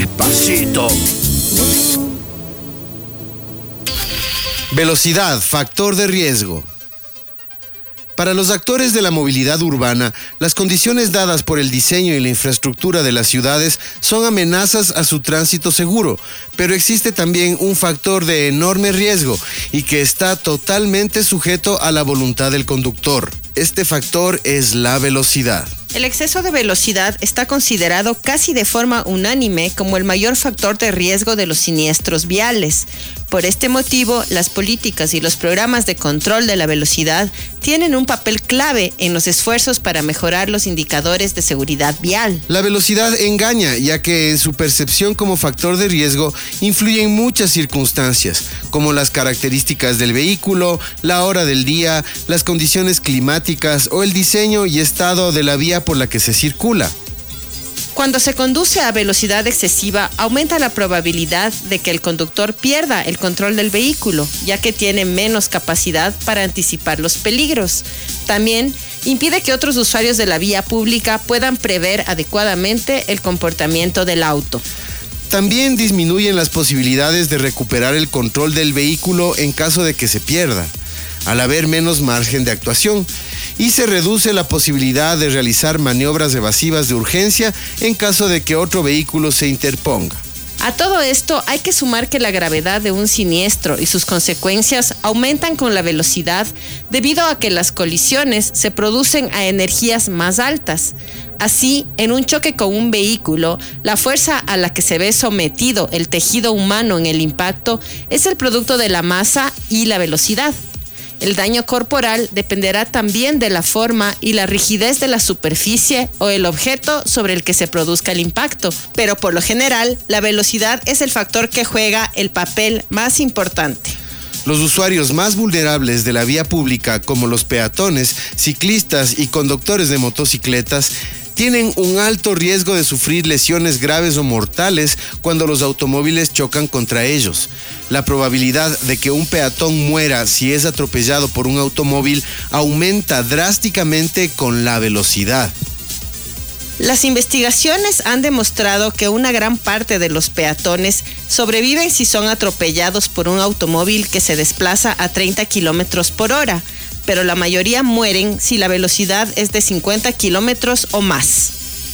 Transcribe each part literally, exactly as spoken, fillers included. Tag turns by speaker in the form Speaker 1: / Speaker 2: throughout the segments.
Speaker 1: despacito.
Speaker 2: Velocidad, factor de riesgo. Para los actores de la movilidad urbana, las condiciones dadas por el diseño y la infraestructura de las ciudades son amenazas a su tránsito seguro, pero existe también un factor de enorme riesgo y que está totalmente sujeto a la voluntad del conductor. Este factor es la velocidad.
Speaker 3: El exceso de velocidad está considerado casi de forma unánime como el mayor factor de riesgo de los siniestros viales. Por este motivo, las políticas y los programas de control de la velocidad tienen un papel clave en los esfuerzos para mejorar los indicadores de seguridad vial.
Speaker 2: La velocidad engaña, ya que en su percepción como factor de riesgo influyen muchas circunstancias, como las características del vehículo, la hora del día, las condiciones climáticas o el diseño y estado de la vía por la que se circula.
Speaker 3: Cuando se conduce a velocidad excesiva, aumenta la probabilidad de que el conductor pierda el control del vehículo, ya que tiene menos capacidad para anticipar los peligros. También impide que otros usuarios de la vía pública puedan prever adecuadamente el comportamiento del auto.
Speaker 2: También disminuyen las posibilidades de recuperar el control del vehículo en caso de que se pierda, al haber menos margen de actuación, y se reduce la posibilidad de realizar maniobras evasivas de urgencia en caso de que otro vehículo se interponga.
Speaker 3: A todo esto hay que sumar que la gravedad de un siniestro y sus consecuencias aumentan con la velocidad debido a que las colisiones se producen a energías más altas. Así, en un choque con un vehículo, la fuerza a la que se ve sometido el tejido humano en el impacto es el producto de la masa y la velocidad. El daño corporal dependerá también de la forma y la rigidez de la superficie o el objeto sobre el que se produzca el impacto, pero por lo general, la velocidad es el factor que juega el papel más importante.
Speaker 2: Los usuarios más vulnerables de la vía pública, como los peatones, ciclistas y conductores de motocicletas, tienen un alto riesgo de sufrir lesiones graves o mortales cuando los automóviles chocan contra ellos. La probabilidad de que un peatón muera si es atropellado por un automóvil aumenta drásticamente con la velocidad.
Speaker 3: Las investigaciones han demostrado que una gran parte de los peatones sobreviven si son atropellados por un automóvil que se desplaza a treinta kilómetros por hora, pero la mayoría mueren si la velocidad es de cincuenta kilómetros o más.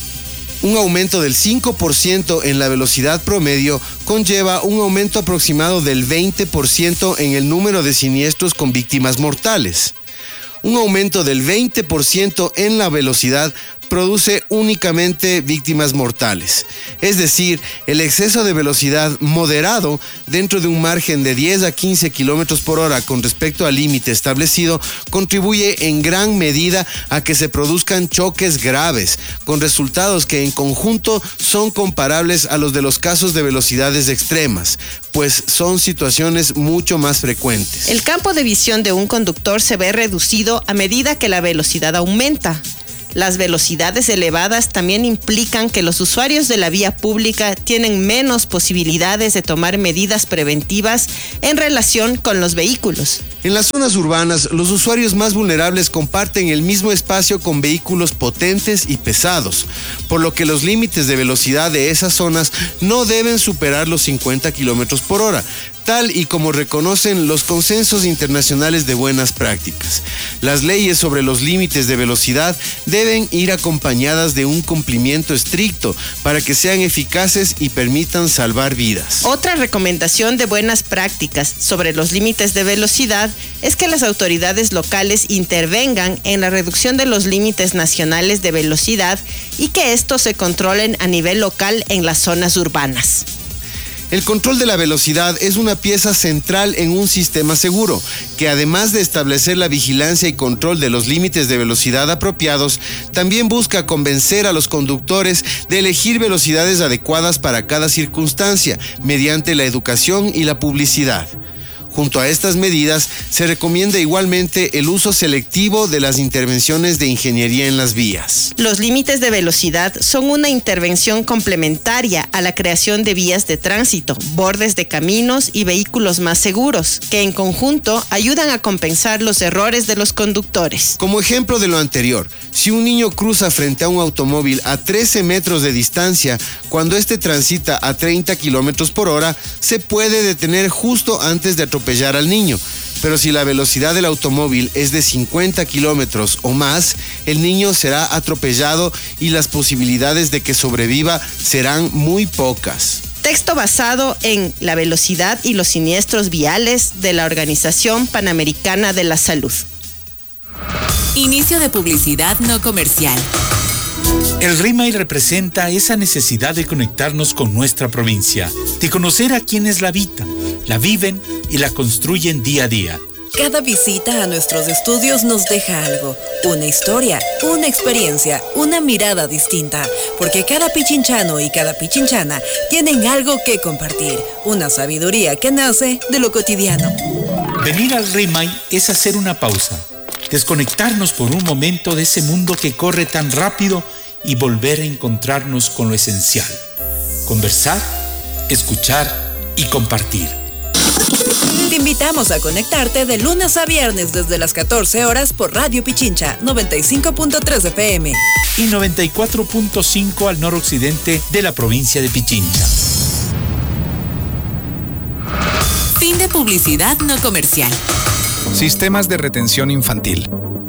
Speaker 2: Un aumento del cinco por ciento en la velocidad promedio conlleva un aumento aproximado del veinte por ciento en el número de siniestros con víctimas mortales. Un aumento del veinte por ciento en la velocidad produce únicamente víctimas mortales. Es decir, el exceso de velocidad moderado dentro de un margen de diez a quince kilómetros por hora con respecto al límite establecido contribuye en gran medida a que se produzcan choques graves, con resultados que en conjunto son comparables a los de los casos de velocidades extremas, pues son situaciones mucho más frecuentes.
Speaker 3: El campo de visión de un conductor se ve reducido a medida que la velocidad aumenta. Las velocidades elevadas también implican que los usuarios de la vía pública tienen menos posibilidades de tomar medidas preventivas en relación con los vehículos.
Speaker 2: En las zonas urbanas, los usuarios más vulnerables comparten el mismo espacio con vehículos potentes y pesados, por lo que los límites de velocidad de esas zonas no deben superar los cincuenta kilómetros por hora, tal y como reconocen los consensos internacionales de buenas prácticas. Las leyes sobre los límites de velocidad deben ir acompañadas de un cumplimiento estricto para que sean eficaces y permitan salvar vidas.
Speaker 3: Otra recomendación de buenas prácticas sobre los límites de velocidad es que las autoridades locales intervengan en la reducción de los límites nacionales de velocidad y que estos se controlen a nivel local en las zonas urbanas.
Speaker 2: El control de la velocidad es una pieza central en un sistema seguro, que además de establecer la vigilancia y control de los límites de velocidad apropiados, también busca convencer a los conductores de elegir velocidades adecuadas para cada circunstancia, mediante la educación y la publicidad. Junto a estas medidas, se recomienda igualmente el uso selectivo de las intervenciones de ingeniería en las vías.
Speaker 3: Los límites de velocidad son una intervención complementaria a la creación de vías de tránsito, bordes de caminos y vehículos más seguros, que en conjunto ayudan a compensar los errores de los conductores.
Speaker 2: Como ejemplo de lo anterior, si un niño cruza frente a un automóvil a trece metros de distancia, cuando éste transita a treinta kilómetros por hora, se puede detener justo antes de atropellar al niño. Pero si la velocidad del automóvil es de cincuenta kilómetros o más, el niño será atropellado y las posibilidades de que sobreviva serán muy pocas.
Speaker 3: Texto basado en la velocidad y los siniestros viales de la Organización Panamericana de la Salud.
Speaker 1: Inicio de publicidad no comercial.
Speaker 4: El RIMAI representa esa necesidad de conectarnos con nuestra provincia, de conocer a quienes la habitan, la viven y la construyen día a día.
Speaker 5: Cada visita a nuestros estudios nos deja algo, una historia, una experiencia, una mirada distinta, porque cada pichinchano y cada pichinchana tienen algo que compartir, una sabiduría que nace de lo cotidiano.
Speaker 4: Venir al RIMAI es hacer una pausa, desconectarnos por un momento de ese mundo que corre tan rápido y volver a encontrarnos con lo esencial, conversar, escuchar y compartir.
Speaker 5: Te invitamos a conectarte de lunes a viernes desde las catorce horas por Radio Pichincha noventa y cinco punto tres F M
Speaker 4: y noventa y cuatro punto cinco al noroccidente de la provincia de Pichincha.
Speaker 1: Fin de publicidad no comercial.
Speaker 6: Sistemas de retención infantil.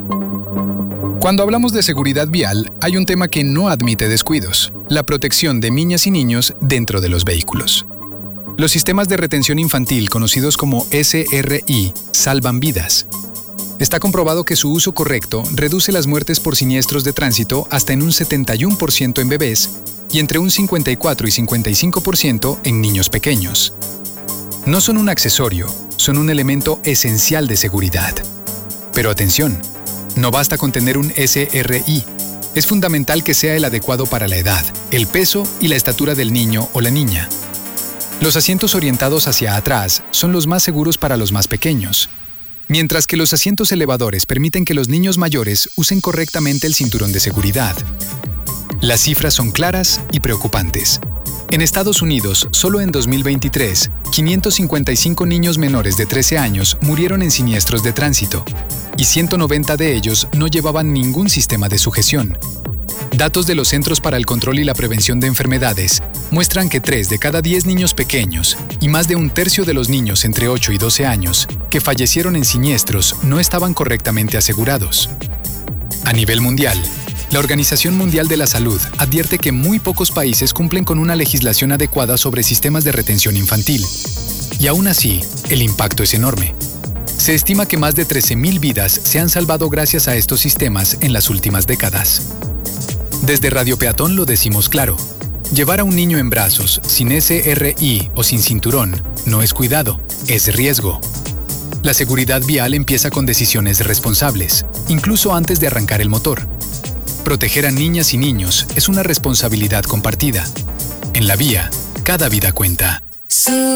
Speaker 6: Cuando hablamos de seguridad vial, hay un tema que no admite descuidos: la protección de niñas y niños dentro de los vehículos. Los sistemas de retención infantil, conocidos como S R I, salvan vidas. Está comprobado que su uso correcto reduce las muertes por siniestros de tránsito hasta en un setenta y uno por ciento en bebés y entre un cincuenta y cuatro y cincuenta y cinco por ciento en niños pequeños. No son un accesorio, son un elemento esencial de seguridad. Pero atención, no basta con tener un S R I. Es fundamental que sea el adecuado para la edad, el peso y la estatura del niño o la niña. Los asientos orientados hacia atrás son los más seguros para los más pequeños, mientras que los asientos elevadores permiten que los niños mayores usen correctamente el cinturón de seguridad. Las cifras son claras y preocupantes. En Estados Unidos, solo en dos mil veintitrés, quinientos cincuenta y cinco niños menores de trece años murieron en siniestros de tránsito, y ciento noventa de ellos no llevaban ningún sistema de sujeción. Datos de los Centros para el Control y la Prevención de Enfermedades muestran que tres de cada diez niños pequeños y más de un tercio de los niños entre ocho y doce años que fallecieron en siniestros no estaban correctamente asegurados. A nivel mundial, la Organización Mundial de la Salud advierte que muy pocos países cumplen con una legislación adecuada sobre sistemas de retención infantil. Y aún así, el impacto es enorme. Se estima que más de trece mil vidas se han salvado gracias a estos sistemas en las últimas décadas. Desde Radio Peatón lo decimos claro: llevar a un niño en brazos sin S R I o sin cinturón no es cuidado, es riesgo. La seguridad vial empieza con decisiones responsables, incluso antes de arrancar el motor. Proteger a niñas y niños es una responsabilidad compartida. En la vía, cada vida cuenta.